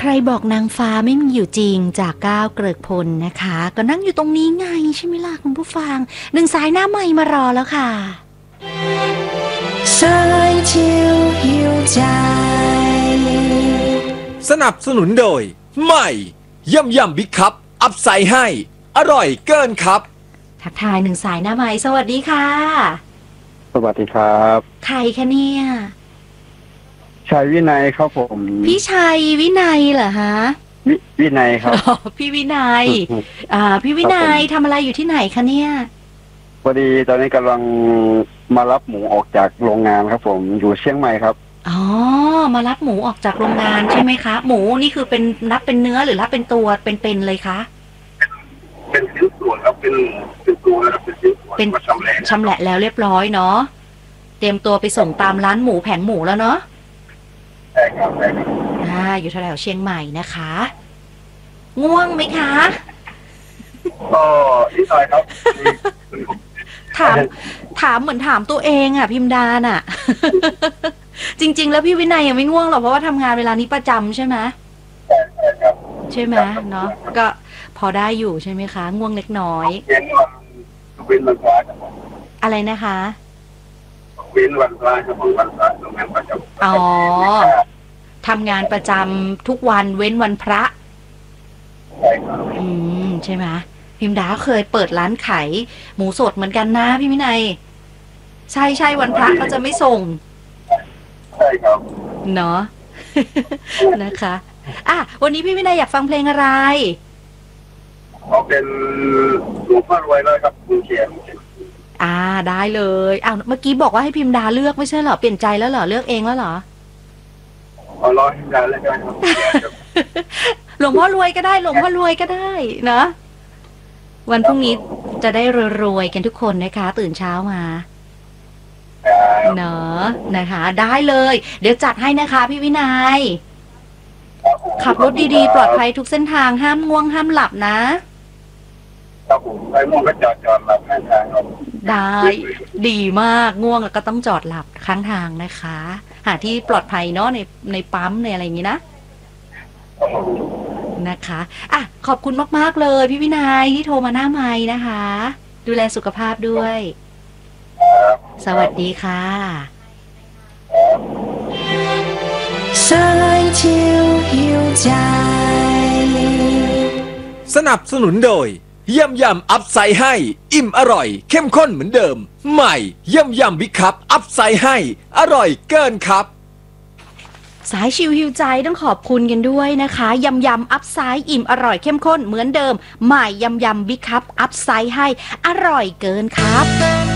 ใครบอกนางฟ้าไม่มีอยู่จริงจากก้าวเกริกพลนะคะก็นั่งอยู่ตรงนี้ไงใช่ไหมล่ะคุณผู้ฟังหนึ่งสายหน้าใหม่มารอแล้วค่ะสายเที่ยวหิวใจสนับสนุนโดยใหม่ย่ำบิ๊กคัพอัพไซด์ให้อร่อยเกินครับทักทายหนึ่งสายหน้าใหม่สวัสดีค่ะสวัสดีครับใครคะเนี่ยชัยวินัยครับผมพี่ชัยวินัยเหรอฮะวินัยครับพี่วินัยพี่วินัยทำอะไรอยู่ที่ไหนคะเนี่ยพอดีตอนนี้กำลังมารับหมูออกจากโรงงานครับผมอยู่เชียงใหม่ครับอ๋อมารับหมูออกจากโรงงานใช่ไหมคะหมูนี่คือเป็นรับเป็นเนื้อหรือรับเป็นตัวเป็นเลยคะเป็นชิ้นส่วนครับเป็นตัวแล้วเป็นชิ้นส่วนเป็นชำแหละแล้วเรียบร้อยเนาะเตรียมตัวไปส่งตามร้านหมูแผงหมูแล้วเนาะใช่ครับใช่ครับอยู่แถวเชียงใหม่นะคะง่วงไหมคะก็นิดหน่อยครับถามเหมือนถามตัวเองอ่ะพิมดาน่ะ จริงๆแล้วพี่วินัยยังไม่ง่วงหรอกเพราะว่าทำงานเวลานี้ประจำใช่ไหมใช่ไหมเนาะก็พอได้อยู่ใช่ไหมคะง่วงเล็กน้อยเว้นวันพระครับอะไรนะคะเว้นวันพระครับวันพระทำงานประจำอ๋อทำงานประจำทุกวันเว้นวันพระใช่ครับใช่ไหมพิมดาเคยเปิดร้านขายหมูสดเหมือนกันนะพี่วินัยใช่วันพระเขาจะไม่ส่งใช่ครับเนาะ นะคะวันนี้พี่วินัยอยากฟังเพลงอะไรเขาเป็นหลวงพ่อรวยเลยครับคุณเชียร์ได้เลยเมื่อกี้บอกว่าให้พิมดาเลือกไม่ใช่เหรอเปลี่ยนใจแล้วเหรอเลือกเองแล้วเหรอรอพิมดาเลยกันครับหลวงพ่อรวยก็ได้หลวงพ่อรวยก็ได้นะวันพรุ่งนี้จะได้รวยๆกันทุกคนนะคะตื่นเช้ามาเนาะนะคะได้เลยเดี๋ยวจัดให้นะคะพี่วินัยขับรถดีๆปลอดภัยทุกเส้นทางห้ามง่วงห้ามหลับนะครับผมไอ้ง่วงก็จอดหลับข้างทางครับได้ดีมากง่วงก็ต้องจอดหลับข้างทางนะคะหาที่ปลอดภัยเนาะในปั๊มในอะไรอย่างนี้นะนะคะขอบคุณมากๆเลยพี่วินัยที่โทรมาหน้าไมค์นะคะดูแลสุขภาพด้วยสวัสดีค่ะสายเที่ยวหิวใจสนับสนุนโดยย่ำอัพไซด์ให้อิ่มอร่อยเข้มข้นเหมือนเดิมใหม่ย่ำบิ๊กคัพอัพไซด์ให้อร่อยเกินครับสายชิวหิวใจต้องขอบคุณกันด้วยนะคะยำอัพไซด์อิ่มอร่อยเข้มข้นเหมือนเดิมใหม่ยำบิ๊กคัพอัพไซด์ให้อร่อยเกินครับ